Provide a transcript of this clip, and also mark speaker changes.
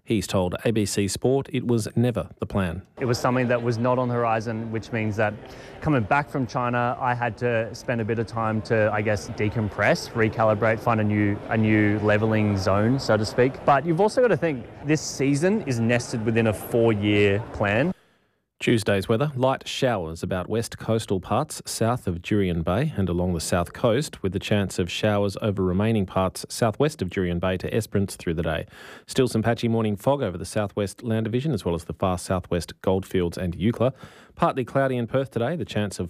Speaker 1: He's told ABC Sport it was never the plan.
Speaker 2: It was something that was not on the horizon, which means that coming back from China, I had to spend a bit of time to, decompress, recalibrate, find a new levelling zone, so to speak. But you've also got to think this season is nested within a 4-year plan.
Speaker 1: Tuesday's weather, light showers about west coastal parts south of Jurien Bay and along the south coast, with the chance of showers over remaining parts southwest of Jurien Bay to Esperance through the day. Still some patchy morning fog over the southwest Land Division as well as the far southwest Goldfields and Eucla. Partly cloudy in Perth today, the chance of